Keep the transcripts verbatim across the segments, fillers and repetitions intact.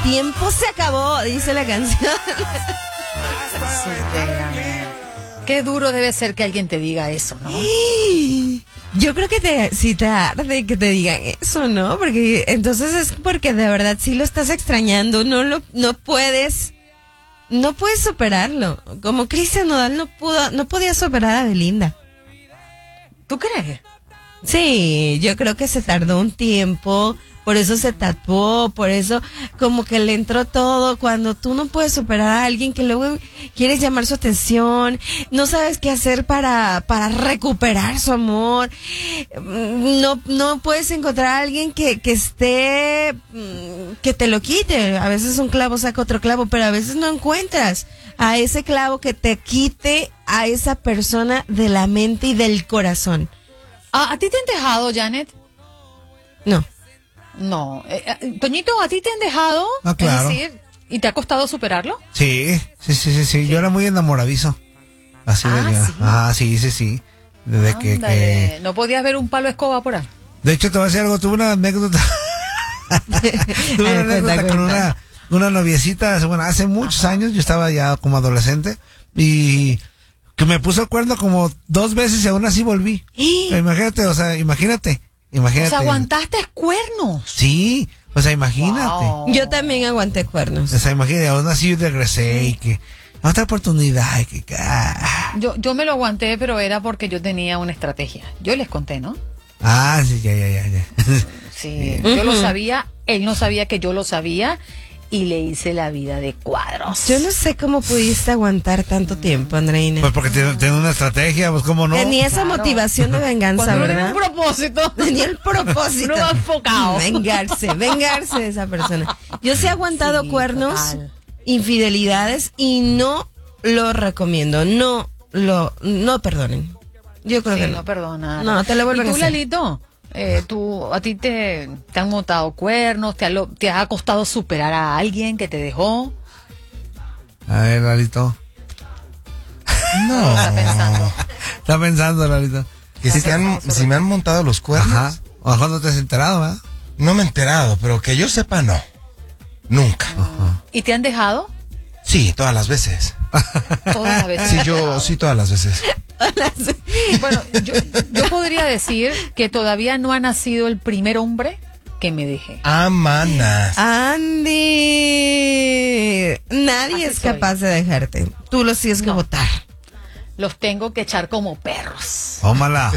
tiempo se acabó, dice la canción. Qué duro debe ser que alguien te diga eso, ¿no? Yo creo que te, sí te arde que te digan eso, ¿no? Porque entonces es porque de verdad sí lo estás extrañando, no lo, no puedes, no puedes superarlo. Como Cristian Nodal no pudo, no podía superar a Belinda. ¿Tú crees? Sí, yo creo que se tardó un tiempo, por eso se tatuó, por eso como que le entró todo. Cuando tú no puedes superar a alguien que luego quieres llamar su atención, no sabes qué hacer para, para recuperar su amor, no, no puedes encontrar a alguien que, que esté, que te lo quite. A veces un clavo saca otro clavo, pero a veces no encuentras a ese clavo que te quite a esa persona de la mente y del corazón. ¿A, a ti te han dejado, Janet? No. No. Eh, eh, Toñito, ¿a ti te han dejado? Ah, claro. Es decir, ¿y te ha costado superarlo? Sí, sí, sí, sí, sí. Yo era muy enamoradizo. Así Ah, de ¿sí? Ah, sí, sí, sí. Desde que, que... ¿No podías ver un palo de escoba por ahí? De hecho, te voy a decir algo. Tuve una anécdota. Tuve una anécdota con una, una noviecita. Bueno, hace muchos Ajá. años. Yo estaba ya como adolescente. Y que me puso el cuerno como dos veces y aún así volví. ¿Y? Imagínate, o sea, imagínate. Imagínate. O sea, aguantaste cuernos. Sí, o sea, imagínate. Wow. Yo también aguanté cuernos. O sea, imagínate, aún así regresé y que otra oportunidad. Y que, ah. yo, yo me lo aguanté, pero era porque yo tenía una estrategia. Yo les conté, ¿no? Ah, sí, ya, ya, ya. ya. Sí, uh-huh. Yo lo sabía, él no sabía que yo lo sabía. Y le hice la vida de cuadros. Yo no sé cómo pudiste aguantar tanto tiempo, Andreina. Pues porque tiene, tiene una estrategia, pues cómo no. Tenía esa claro. motivación de venganza, Cuando ¿verdad? Tenía un propósito. Tenía el propósito. No enfocado. Vengarse, vengarse de esa persona. Yo sí he aguantado sí, cuernos, total. infidelidades y no lo recomiendo. No lo, no perdonen. Yo creo sí, que no. no perdona. No, te lo vuelven ¿Y tú, a hacer. Lalito? Eh, tú, a ti te, te han montado cuernos, te ha, te ha costado superar a alguien que te dejó. A ver, Lalito. No. Está pensando. Está pensando, Lalito. Que si, te han, si me han montado los cuernos. Ajá. O mejor no te has enterado, ¿verdad? No me he enterado, pero que yo sepa, no. Nunca. Ajá. ¿Y te han dejado? Sí, todas las veces. Todas las veces. Sí, yo, sí, todas las veces. Bueno, yo, yo podría decir que todavía no ha nacido el primer hombre que me deje. Ah, manas. Andy, nadie es soy. capaz de dejarte. Tú los tienes que No. votar. Los tengo que echar como perros. Tómala.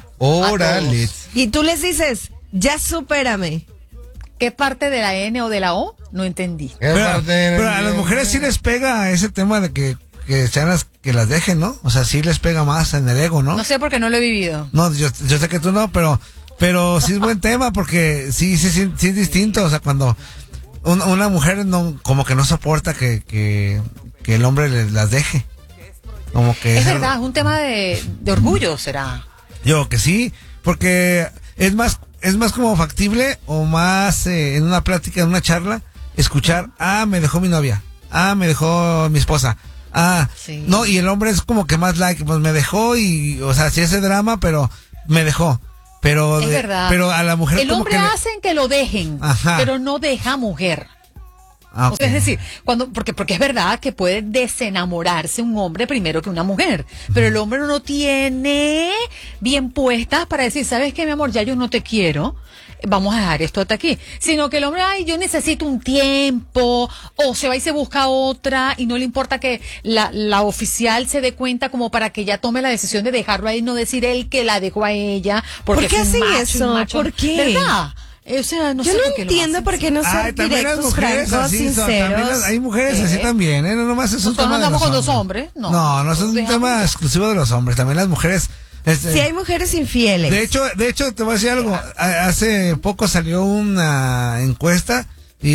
Órale. Y tú les dices, ya supérame. ¿Qué parte de la N o de la O? No entendí. Pero, pero a las mujeres sí les pega ese tema de que, que sean las que las dejen, ¿no? O sea, sí les pega más en el ego, ¿no? No sé porque no lo he vivido. No, yo, yo sé que tú no, pero pero sí es buen tema porque sí, sí, sí, sí es distinto. O sea, cuando un, una mujer no como que no soporta que, que, que el hombre les, las deje. Como que Es algo- verdad, es un tema de, de orgullo, será. Yo que sí, porque es más es más como factible o más eh, en una plática, en una charla, escuchar, ah, me dejó mi novia, ah, me dejó mi esposa, ah, Sí. no, y el hombre es como que más like, pues me dejó y, o sea, sí hace drama, pero me dejó, pero Es de- verdad. pero a la mujer El como hombre que le- hacen que lo dejen, Ajá. pero no deja mujer. Ah, O sea, ok. es decir, cuando, porque, porque es verdad que puede desenamorarse un hombre primero que una mujer, pero el hombre no tiene bien puestas para decir, ¿sabes qué, mi amor? Ya yo no te quiero, vamos a dejar esto hasta aquí. Sino que el hombre, ay, yo necesito un tiempo, o se va y se busca otra, y no le importa que la, la oficial se dé cuenta como para que ella tome la decisión de dejarlo ahí, no decir él que la dejó a ella. Porque ¿Por qué es un hacen macho, eso? un macho. ¿Por qué? ¿Verdad? O sea, no Yo sé no por qué lo entiendo hacen, por sí. qué no Ay, ser también las directos, mujeres francos, así son, también sinceros. las- hay mujeres así ¿Eh? también, ¿eh? No nomás es un Nosotros tema de andamos los con los hombres. hombres, no. No, no es un Dejamos- tema exclusivo de los hombres, también las mujeres. este, Si hay mujeres infieles. De hecho, de hecho, te voy a decir algo. A- Hace poco salió una encuesta y,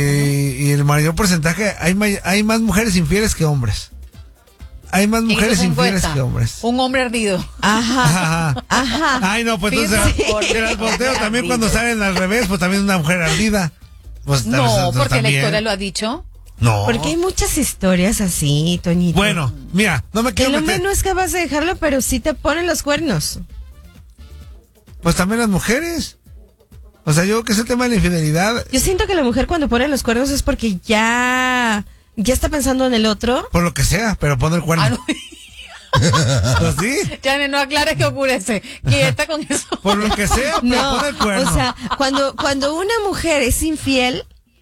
y el mayor porcentaje, hay, may- hay más mujeres infieles que hombres. Hay más ¿Quién hizo mujeres esa infieles encuesta? que hombres. Un hombre ardido. Ajá, Ajá. ajá. Ay, no, pues Sí, entonces, sí. de las volteo también cuando salen al revés, pues también una mujer ardida. Pues, No, pues, porque la también. historia lo ha dicho. No. Porque hay muchas historias así, Toñito. Bueno, mira, no me quiero El hombre meter. no es capaz de dejarlo, pero sí te pone los cuernos. Pues también las mujeres. O sea, yo creo que ese tema de la infidelidad, Yo siento que la mujer cuando pone los cuernos es porque ya, ya está pensando en el otro. por lo que sea, pero pone el cuerno. Ah, no. Pues sí, Jane, no aclares que ocurre. Quieta con eso. por lo que sea, pero No, pone el cuerno. o sea, cuando, cuando una mujer es infiel,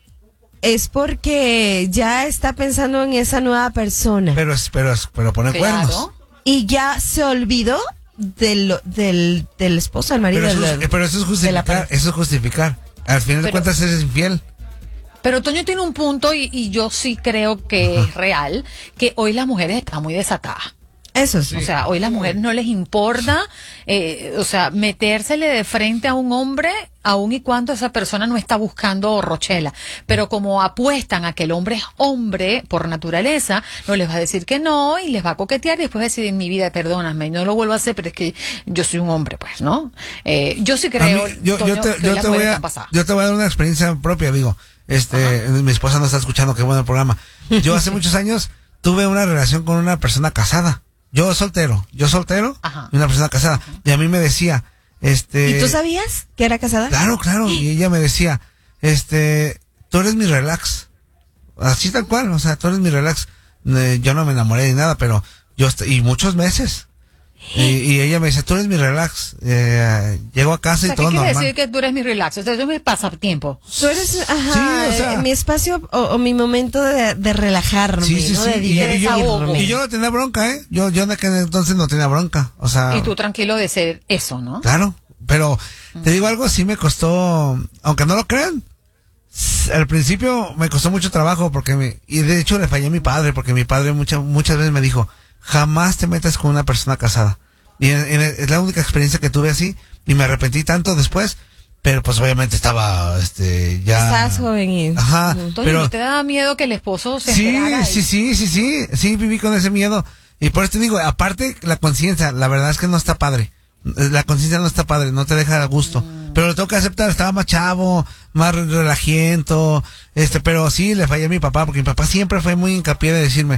es porque ya está pensando en esa nueva persona. Pero, es- pero, es- pero pone cuernos. Claro. Y ya se olvidó del, del, del esposo, del marido. Pero eso, del- es, pero eso es de la justificar, pareja. eso es justificar. Al final de Pero- cuentas eres infiel. Pero Toño tiene un punto y, y yo sí creo que es real, que hoy las mujeres están muy desatadas. Eso sí. O sea, hoy las mujeres no les importa, eh, o sea, metérsele de frente a un hombre, aun y cuando esa persona no está buscando rochela. Pero como apuestan a que el hombre es hombre por naturaleza, no les va a decir que no y les va a coquetear y después va a decir, en mi vida, perdóname, no lo vuelvo a hacer, pero es que yo soy un hombre, pues, ¿no? Eh, yo sí A creo, mí- yo, Toño, yo te, que yo las te voy mujeres a, están pasadas. yo te voy a dar una experiencia propia, digo. Este, mi esposa no está escuchando, qué bueno el programa. Yo hace muchos años tuve una relación con una persona casada. Yo soltero, yo soltero, Ajá. y una persona casada. Y a mí me decía, este... ¿Y tú sabías que era casada? Claro, claro. Y ella me decía, este, tú eres mi relax. Así tal cual, o sea, tú eres mi relax. Eh, yo no me enamoré ni nada, pero yo, est- y muchos meses. Y, y ella me dice, tú eres mi relax. Eh, llego a casa O sea, y ¿qué todo quiere normal. decir que tú eres mi relax? O sea, eso es mi pasatiempo. Tú eres, ajá, Sí, o sea- eh, mi espacio o, o mi momento de, de relajarme, Sí, sí, ¿no? sí. De Y, y yo, divertirme. y yo no tenía bronca, ¿eh? Yo, yo en aquel entonces no tenía bronca. O sea, Y tú tranquilo de ser eso, ¿no? claro. Pero te digo algo, sí me costó, aunque no lo crean. s- Al principio me costó mucho trabajo porque me, y de hecho le fallé a mi padre porque mi padre muchas muchas veces me dijo, jamás te metas con una persona casada. Y en- en- es la única experiencia que tuve así y me arrepentí tanto después, pero pues obviamente estaba, este, ya. Estás joven y... Ajá, Toño, pero ¿no te da miedo que el esposo se sí, enterara? sí, y- sí, sí, sí, sí, viví con ese miedo. Y por eso te digo, aparte la conciencia, la verdad es que no está padre. La conciencia no está padre, no te deja a gusto. Mm. Pero lo tengo que aceptar, estaba más chavo, más relajiento, este, pero sí le fallé a mi papá, porque mi papá siempre fue muy hincapié de decirme,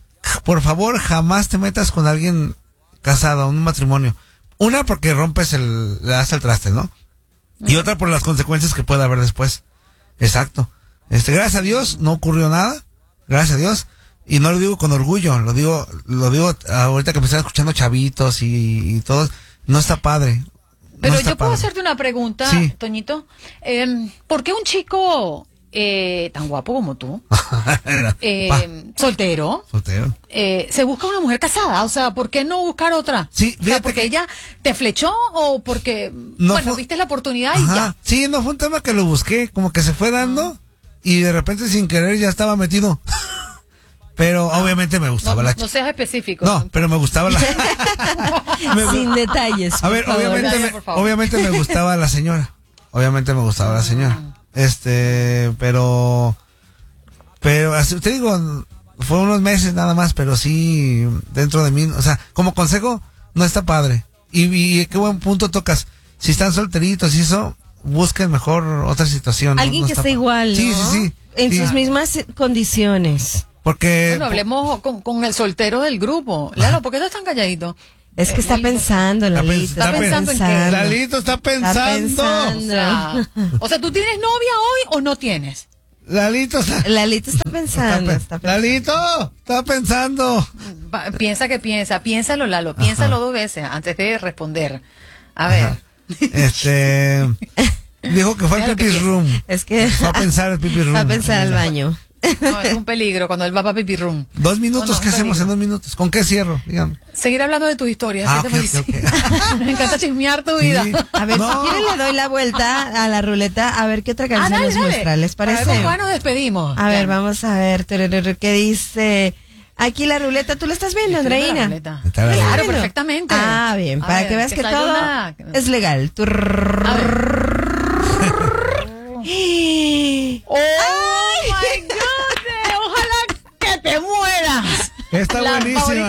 por favor, jamás te metas con alguien casado, un matrimonio. Una, porque rompes el, le das el traste, ¿no? Y otra por las consecuencias que puede haber después. Exacto. Este, gracias a Dios no ocurrió nada. Gracias a Dios. Y no lo digo con orgullo, lo digo, lo digo ahorita que me están escuchando chavitos y, y todos. No está padre. No Pero está yo puedo padre. hacerte una pregunta, Sí. Toñito. Eh, ¿Por qué un chico eh, tan guapo como tú, eh, Pa, soltero, soltero. eh, se busca una mujer casada? O sea, ¿por qué no buscar otra? Sí, o sea, fíjate porque que- ella te flechó o porque, No bueno, fue- viste la oportunidad y Ajá. ya. Sí, no fue un tema que lo busqué, como que se fue dando y de repente sin querer ya estaba metido. Pero obviamente me No, gustaba la no chica. seas específico. No, pero me gustaba la. Me gu- Sin detalles. A por ver, favor. obviamente, Dale, me, por favor. obviamente me gustaba la señora. Obviamente me gustaba la señora. Este, pero, pero, así te digo, fue unos meses nada más, pero sí, dentro de mí, o sea, como consejo, no está padre. Y, y qué buen punto tocas. Si están solteritos y eso, busquen mejor otra situación. ¿no? Alguien No que está esté pa- igual, Sí, ¿no? sí, sí. En Sí. sus mismas condiciones. Porque, Bueno, hablemos con, con el soltero del grupo. Lalo, ¿por qué estás tan calladito? Es que Eh, está él- pensando, Está Lalito. pens- Está está pensando. pensando en qué. Lalito está pensando. O sea, o sea, ¿tú tienes novia hoy o no tienes? Lalito está, Lalito está está pensando. pe- Está pensando. Lalito está pensando. Va- Piensa que piensa, piénsalo, Lalo, piénsalo dos veces antes de responder. A ver. Este, dijo que fue al Mira lo que pipis piensa. room. Es que Fue a pensar el pipis room. va a pensar al baño. No, es un peligro cuando él va para pipi room. Dos minutos, No, no, ¿qué un hacemos peligro. en dos minutos? ¿Con qué cierro? Dígame. Seguir hablando de tus historias. Ah, ¿qué te ok, ok, parece? Me encanta chismear tu vida. Sí. A ver, No. si quieren le doy la vuelta a la ruleta a ver qué otra Ah, canción dale, nos dale. muestra. ¿Les A ver, parece? ¿con cuál nos despedimos? A ver, Ya. vamos a ver. turururu, ¿qué dice? Aquí la ruleta, ¿tú la estás viendo, Estoy viendo la Andreina? ruleta. Está la Claro, ruleta. perfectamente. Ah, bien, A para ver, que veas que salga todo una- es legal. Turr- A Oh my God, ojalá que te mueras. Está La buenísima.